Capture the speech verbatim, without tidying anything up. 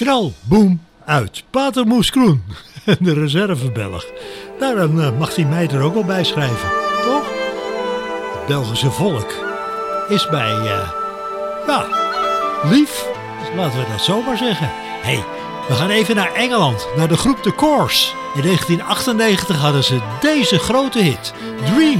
Knal, boem, uit. Pater Moes Kroen, de reservebelg. Nou, dan uh, mag die meid er ook wel bij schrijven, toch? Het Belgische volk is bij, uh, ja, lief. Dus laten we dat zomaar zeggen. Hé, hey, we gaan even naar Engeland, naar de groep The Corrs. In negentien achtennegentig hadden ze deze grote hit, Dream.